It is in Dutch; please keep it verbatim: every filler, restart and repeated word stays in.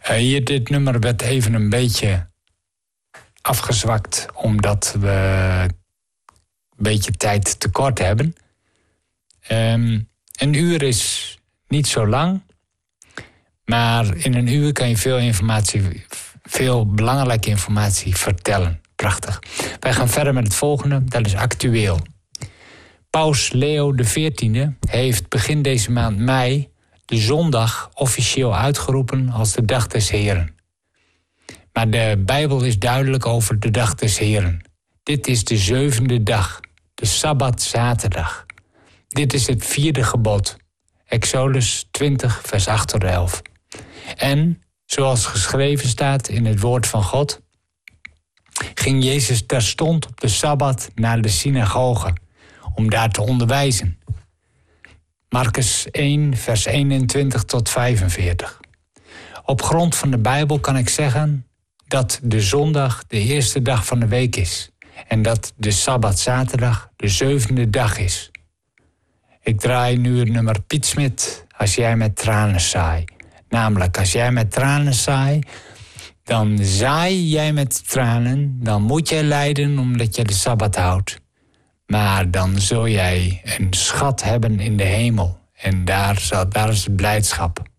Uh, hier, dit nummer werd even een beetje afgezwakt, omdat we een beetje tijd tekort hebben. Um, een uur is niet zo lang, maar in een uur kan je veel informatie, veel belangrijke informatie vertellen. Prachtig. Wij gaan verder met het volgende, dat is actueel. Paus Leo de veertiende heeft begin deze maand mei de zondag officieel uitgeroepen als de dag des Heren. Maar de Bijbel is duidelijk over de dag des Heren. Dit is de zevende dag, de Sabbat zaterdag. Dit is het vierde gebod. Exodus twintig, vers acht tot elf. En, zoals geschreven staat in het woord van God, ging Jezus terstond op de Sabbat naar de synagoge om daar te onderwijzen. Marcus één, vers eenentwintig tot vijfenveertig. Op grond van de Bijbel kan ik zeggen dat de zondag de eerste dag van de week is en dat de Sabbat zaterdag de zevende dag is. Ik draai nu het nummer Piet Smit, Als jij met tranen zaai. Namelijk, als jij met tranen zaai, dan zaai jij met tranen, dan moet jij lijden omdat je de Sabbat houdt. Maar dan zul jij een schat hebben in de hemel. En daar, zal, daar is het blijdschap.